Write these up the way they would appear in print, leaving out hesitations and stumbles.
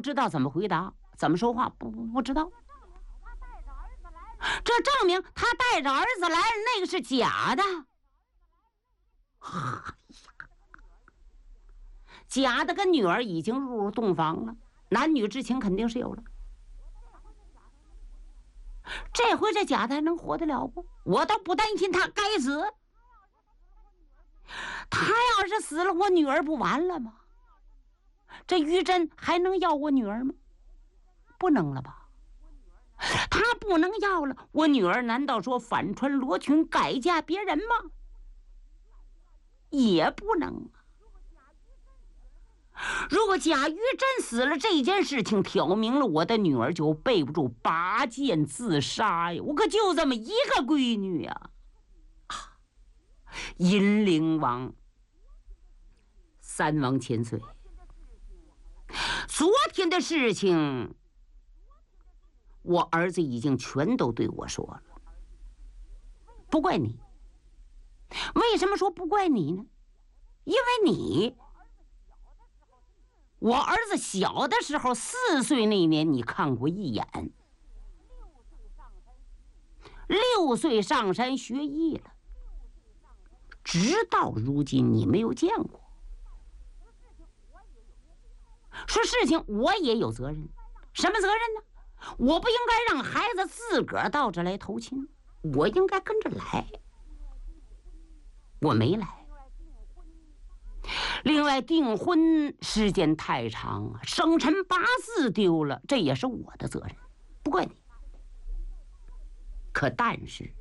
知道怎么回答，怎么说话，不知道。这证明他带着儿子来，那个是假的。假的跟女儿已经入洞房了，男女之情肯定是有了。这回这假的还能活得了不？我倒不担心他该死。他要是死了，我女儿不完了吗？这于真还能要我女儿吗？不能了吧？他不能要了，我女儿难道说反穿罗裙改嫁别人吗？也不能啊。如果贾于真死了，这件事情挑明了我的女儿就背不住拔剑自杀呀！我可就这么一个闺女呀！银陵王三王千岁，昨天的事情，我儿子已经全都对我说了，不怪你。为什么说不怪你呢？因为你，我儿子小的时候4岁那年，你看过一眼，6岁上山学艺了，直到如今你没有见过。说事情我也有责任，什么责任呢？我不应该让孩子自个儿到这来投亲，我应该跟着来，我没来。另外订婚时间太长啊，生辰八字丢了，这也是我的责任，不怪你。可但是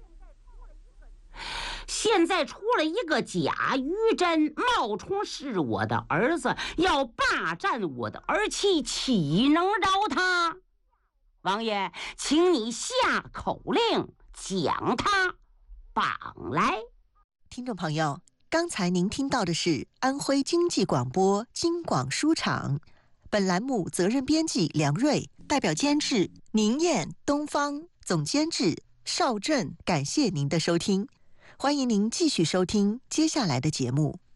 现在出了一个贾于真，冒充是我的儿子，要霸占我的儿妻，岂能饶他？王爷，请你下口令，将他绑来。 听众朋友，刚才您听到的是安徽经济广播京广书场，本栏目责任编辑梁瑞，代表监制宁燕、东方，总监制邵振。感谢您的收听，欢迎您继续收听接下来的节目。